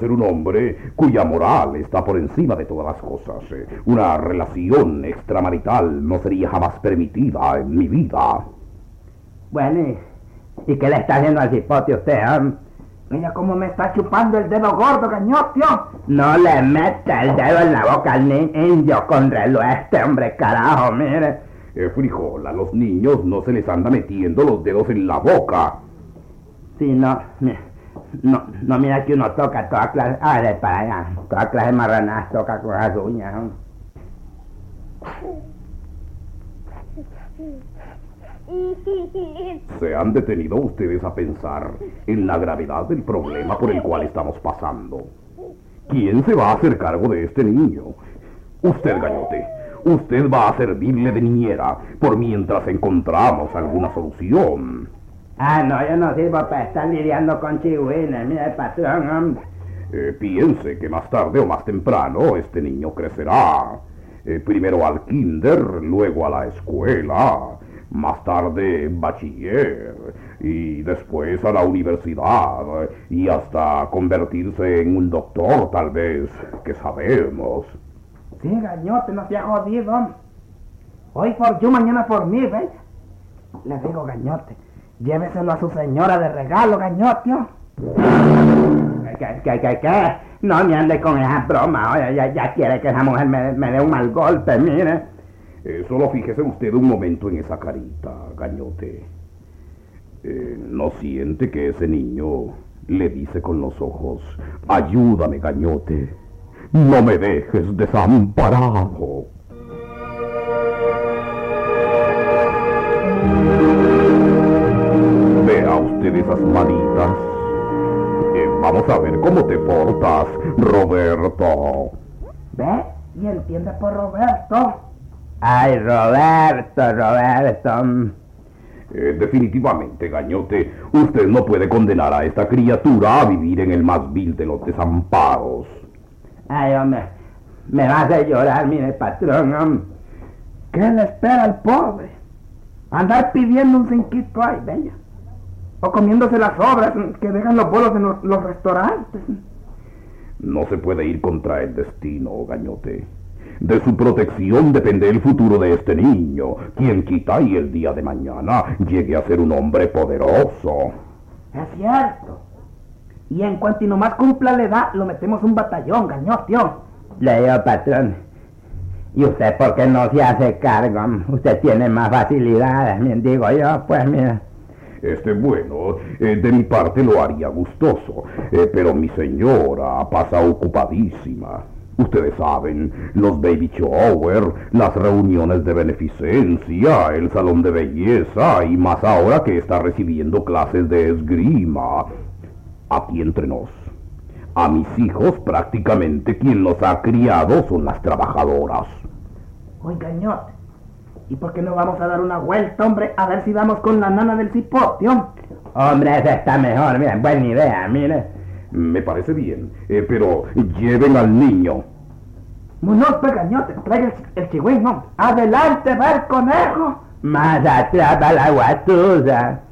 ser un hombre cuya moral está por encima de todas las cosas. Una relación extramarital no sería jamás permitida en mi vida. Bueno, ¿y qué le está haciendo al cipote usted, Mira cómo me está chupando el dedo gordo, gañotio. No le meta el dedo en la boca al niño con reloj hombre, carajo, mire. Frijol, a los niños no se les anda metiendo los dedos en la boca. Sí, no, mira que uno toca toda clase, para allá, toda clase de marranadas toca con las uñas. ¿Se han detenido ustedes a pensar en la gravedad del problema por el cual estamos pasando? ¿Quién se va a hacer cargo de este niño? Usted, Gañote. Usted va a servirle de niñera por mientras encontramos alguna solución. No, yo no sirvo para estar lidiando con chihuines, mira el patrón. Piense que más tarde o más temprano este niño crecerá. Primero al kinder, luego a la escuela, más tarde bachiller y después a la universidad y hasta convertirse en un doctor, tal vez, que sabemos. Sí, Gañote, no se ha jodido. Hoy por yo, mañana por mí, ¿ves? Le digo, Gañote, lléveselo a su señora de regalo, Gañotio. ¿Qué? No me ande con esa broma, oye, ya quiere que esa mujer me dé un mal golpe, mire. Solo fíjese usted un momento en esa carita, Gañote. ¿No siente que ese niño le dice con los ojos: ayúdame, Gañote, no me dejes desamparado? Vea usted esas manitas. Vamos a ver cómo te portas, Roberto. ¿Ve? ¿Y entiende por Roberto? Ay, Roberto. Definitivamente, Gañote, usted no puede condenar a esta criatura a vivir en el más vil de los desamparos. Ay, hombre, me vas a llorar, mire, patrón. ¿Qué le espera al pobre? Andar pidiendo un cinquito ahí, bella. O comiéndose las obras que dejan los bolos en los restaurantes. No se puede ir contra el destino, Gañote. De su protección depende el futuro de este niño. Quien quita y el día de mañana llegue a ser un hombre poderoso. Es cierto. Y en cuanto y nomás cumpla la edad, lo metemos un batallón, Gañotio. Le digo, patrón. ¿Y usted por qué no se hace cargo? Usted tiene más facilidades, digo yo, pues mira. Bueno, de mi parte lo haría gustoso, pero mi señora pasa ocupadísima. Ustedes saben, los baby shower, las reuniones de beneficencia, el salón de belleza y más ahora que está recibiendo clases de esgrima. Aquí entre nos, a mis hijos prácticamente quien los ha criado son las trabajadoras. Oiga, Gañote, ¿y por qué no vamos a dar una vuelta, hombre, a ver si vamos con la nana del cipote? Hombre, esa está mejor, mira, buena idea, mire. Me parece bien, pero lleven al niño. No, Gañote, traiga el chigüín, ¿no? Adelante, va el conejo. Más atrás va la guatusa.